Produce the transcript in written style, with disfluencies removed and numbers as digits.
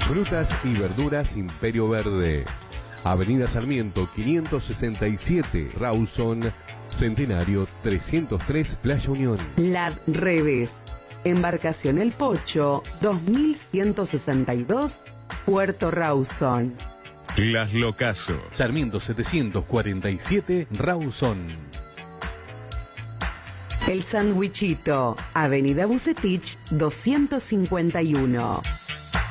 Frutas y verduras Imperio Verde. Avenida Sarmiento 567, Rawson, Centenario 303, Playa Unión. La Reves. Embarcación El Pocho 2162, Puerto Rawson. Las Locaso. Sarmiento 747, Rawson. El Sandwichito. Avenida Bucetich 251.